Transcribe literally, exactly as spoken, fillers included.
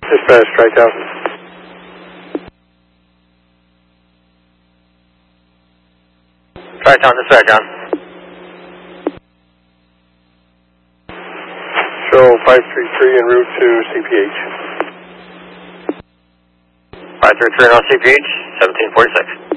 Dispatch, Tri-Town. Tri-Town, dispatch, John. Show five three three en route to C P H. five three three on C P H, seventeen forty-six.